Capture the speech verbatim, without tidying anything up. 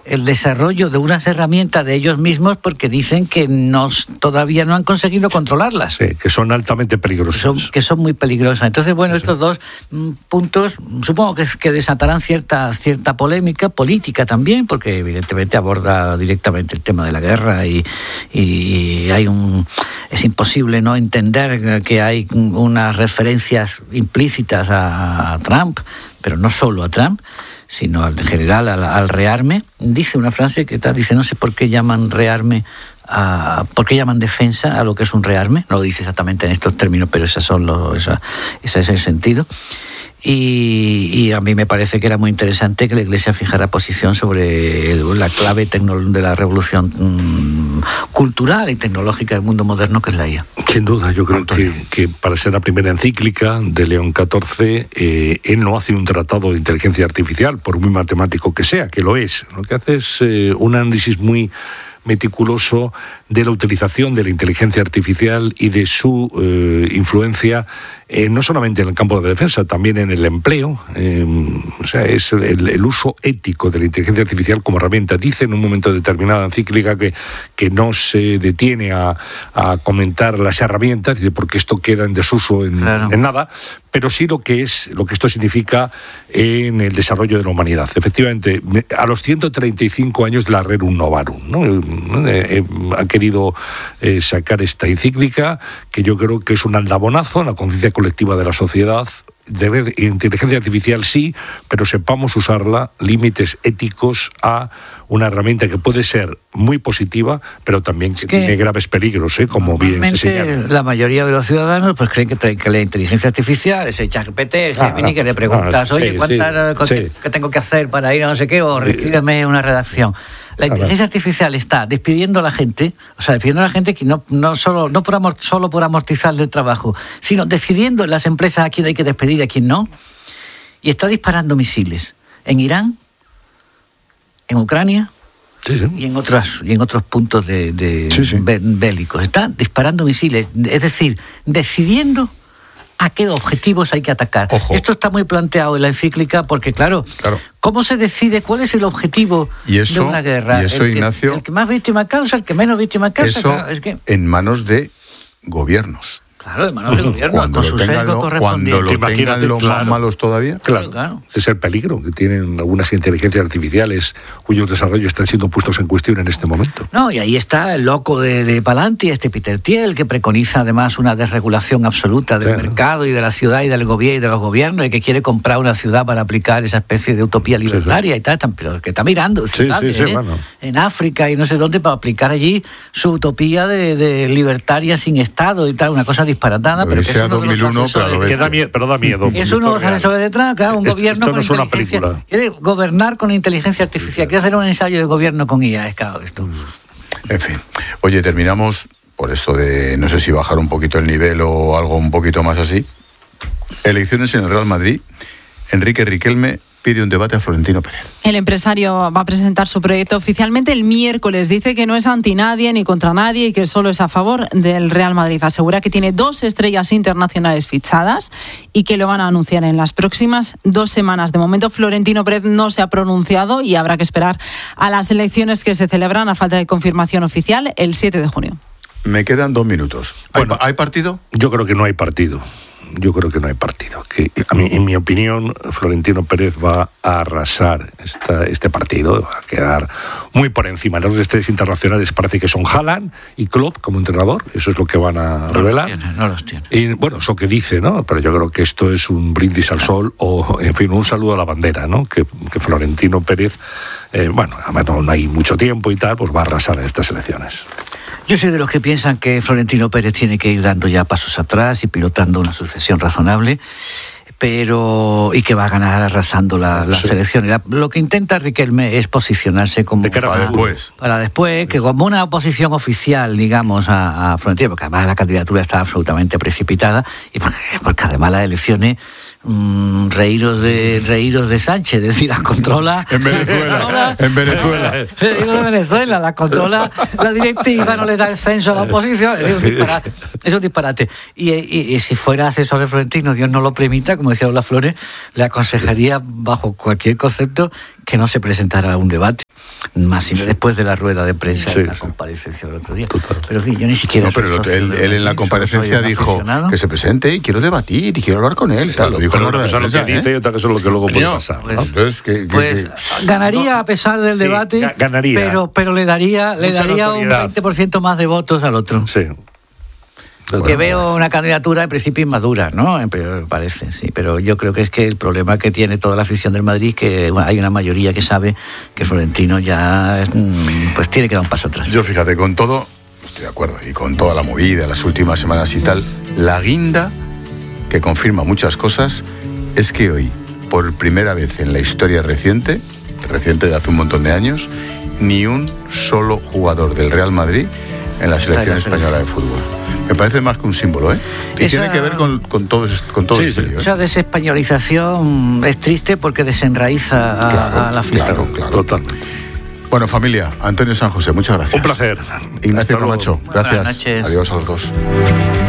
el desarrollo de unas herramientas de ellos mismos porque dicen que no, todavía no han conseguido controlarlas. Sí, que son altamente peligrosas. Son, que son muy peligrosas. Entonces, bueno, sí, estos dos mm, puntos supongo que, es, que desatarán cierta, cierta polémica política también, porque evidentemente aborda directamente el tema de la guerra y, y hay un... es imposible no entender que hay unas referencias implícitas a, a Trump, pero no solo a Trump, sino al, en general al, al rearme. Dice una frase que está, dice, no sé por qué llaman rearme, a, por qué llaman defensa a lo que es un rearme. No lo dice exactamente en estos términos, pero esos son los, esa, ese es el sentido. Y, y a mí me parece que era muy interesante que la Iglesia fijara posición sobre el, la clave tecno, de la revolución mmm, cultural y tecnológica del mundo moderno, que es la I A. Sin duda, yo creo que, que para ser la primera encíclica de León catorce, eh, él no hace un tratado de inteligencia artificial, por muy matemático que sea, que lo es. Lo que hace es eh, un análisis muy meticuloso de la utilización de la inteligencia artificial y de su eh, influencia eh, no solamente en el campo de defensa, también en el empleo. Eh, o sea, es el, el uso ético de la inteligencia artificial como herramienta. Dice en un momento determinado encíclica que, que no se detiene a, a comentar las herramientas, porque esto queda en desuso en, claro. en nada, pero sí lo que es, lo que esto significa en el desarrollo de la humanidad. Efectivamente, a los ciento treinta y cinco años de la Rerum Novarum, ¿no? Eh, eh, ha querido eh, sacar esta encíclica, que yo creo que es un aldabonazo en la conciencia colectiva de la sociedad. De inteligencia artificial sí, pero sepamos usarla, límites éticos a una herramienta que puede ser muy positiva, pero también que, que tiene graves peligros, ¿eh? Como bien se señala. La mayoría de los ciudadanos pues creen que, que la inteligencia artificial es el ChatGPT, el Gemini, ah, que le preguntas, ah, oye, sí, ¿cuántas sí, sí. ¿qué tengo que hacer para ir a no sé qué? O escríbeme una redacción. La inteligencia artificial está despidiendo a la gente, o sea, despidiendo a la gente que no, no, solo, no por amor, solo por amortizarle el trabajo, sino decidiendo en las empresas a quién hay que despedir y a quién no, y está disparando misiles en Irán, en Ucrania, sí, sí. y en otras y en otros puntos de, de sí, sí. bélicos. Está disparando misiles, es decir, decidiendo a qué objetivos hay que atacar. Ojo. Esto está muy planteado en la encíclica porque, claro, claro, ¿cómo se decide cuál es el objetivo y eso, de una guerra? Y eso, el que, Ignacio... El que más víctima causa, el que menos víctima causa. Eso claro, es que... en manos de gobiernos. Claro, de manos del gobierno, cuando con su sesgo correspondiente. Cuando lo tengan los claro, más malos todavía. Claro, claro. Es el peligro que tienen algunas inteligencias artificiales cuyos desarrollos están siendo puestos en cuestión en este momento. No, y ahí está el loco de, de Palantir, este Peter Thiel, que preconiza además una desregulación absoluta del claro. mercado y de la ciudad y del gobierno y de los gobiernos, y que quiere comprar una ciudad para aplicar esa especie de utopía libertaria sí, sí. y tal, pero que está mirando ciudades, sí, sí, sí, ¿eh? bueno. en África y no sé dónde para aplicar allí su utopía de, de libertaria sin Estado y tal, una cosa disparatada, pero que dos mil uno, pero, que da miedo, pero da miedo. Es uno de los asesores detrás, claro, un esto, gobierno esto no con es una inteligencia. Película. Quiere gobernar con inteligencia artificial, quiere hacer un ensayo de gobierno con I A, es claro, esto. En fin, oye, terminamos por esto de, no sé si bajar un poquito el nivel o algo un poquito más así. Elecciones en el Real Madrid. Enrique Riquelme pide un debate a Florentino Pérez. El empresario va a presentar su proyecto oficialmente el miércoles. Dice que no es anti nadie ni contra nadie y que solo es a favor del Real Madrid. Asegura que tiene dos estrellas internacionales fichadas y que lo van a anunciar en las próximas dos semanas. De momento, Florentino Pérez no se ha pronunciado y habrá que esperar a las elecciones que se celebran a falta de confirmación oficial el siete de junio. Me quedan dos minutos. ¿Hay, bueno, ¿hay partido? Yo creo que no hay partido. Yo creo que no hay partido. Que a mí, en mi opinión, Florentino Pérez va a arrasar esta, este partido, va a quedar muy por encima. Las estrellas internacionales parece que son Haaland y Klopp como entrenador, eso es lo que van a no revelar. Los tiene, no los tiene. Y bueno, eso que dice, ¿no? Pero yo creo que esto es un brindis al sol o, en fin, un saludo a la bandera, ¿no? Que, que Florentino Pérez, eh, bueno, además no hay mucho tiempo y tal, pues va a arrasar en estas elecciones. Yo soy de los que piensan que Florentino Pérez tiene que ir dando ya pasos atrás y pilotando una sucesión razonable, pero y que va a ganar arrasando la, las sí. elecciones. Lo que intenta Riquelme es posicionarse como de cara para después, para después, que como una oposición oficial, digamos, a, a Florentino, porque además la candidatura está absolutamente precipitada y porque, porque además las elecciones Mm, reíros de reíros de Sánchez, es decir, las controla en Venezuela, controla, en Venezuela, reíros de Venezuela, las controla la directiva, no le da el censo a la oposición, es un disparate, es un disparate. Y, y, y si fuera asesor de Florentino, Dios no lo permita, como decía Lola Flores, le aconsejaría bajo cualquier concepto que no se presentara a un debate, más y después de la rueda de prensa Sí, en la sí. comparecencia del otro día. Total. Pero en fin, yo ni siquiera No, pero soy el- socio él, de él en la Madrid, comparecencia soy un dijo aficionado. que se presente y quiero debatir y quiero hablar con él. Tal, lo dijo en Pero la una rueda cosa de es lo que prensa, dice ¿eh? y otra cosa es lo que luego puede Coño, pasar. ¿no? pues- Entonces, que, que- Pues que- ganaría a pesar del Sí, debate, ga- ganaría. pero pero le daría le Mucha daría un notoriedad. veinte por ciento más de votos al otro. Sí. Que veo una candidatura en principio inmadura, ¿no? En- pero me parece, sí. Pero yo creo que es que el problema que tiene toda la afición del Madrid es que hay una mayoría que sabe que Florentino ya mm, pues tiene que dar un paso atrás. Yo, fíjate, con todo, estoy de acuerdo, y con toda la movida, las últimas semanas y tal, la guinda que confirma muchas cosas es que hoy, por primera vez en la historia reciente, reciente de hace un montón de años, ni un solo jugador del Real Madrid en la selección Está en la española de fútbol. Me parece más que un símbolo, ¿eh? Y Esa- tiene que ver con, con todo, es- con todo Sí, esto. sí. ¿eh? Esa desespañolización es triste porque desenraiza a, Claro, a la afición. claro, claro. Totalmente. Bueno, familia, Antonio San José, muchas gracias. Un placer. Ignacio Hasta luego. Camacho, Buenas gracias. noches. Adiós a los dos.